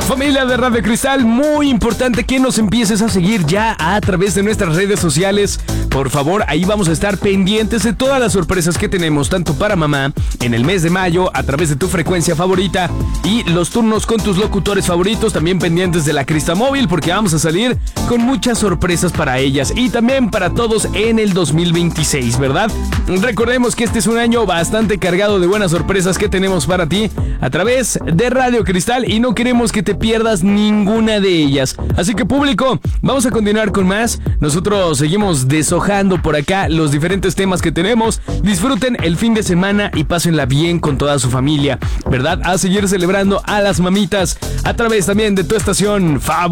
Familia de Radio Cristal, muy importante que nos empieces a seguir ya a través de nuestras redes sociales. Por favor, ahí vamos a estar pendientes de todas las sorpresas que tenemos, tanto para mamá en el mes de mayo, a través de tu frecuencia favorita, y los turnos con tus locutores favoritos, también pendientes de la Cristamóvil, porque vamos a salir con muchas sorpresas para ellas y también para todos en el 2026, ¿verdad? Recordemos que este es un año bastante cargado de buenas sorpresas que tenemos para ti a través de Radio Cristal y no queremos que te pierdas ninguna de ellas. Así que, público, vamos a continuar con más. Nosotros seguimos deshojando por acá los diferentes temas que tenemos. Disfruten el fin de semana y pásenla bien con toda su familia, ¿verdad? A seguir celebrando a las mamitas a través también de tu estación favorita.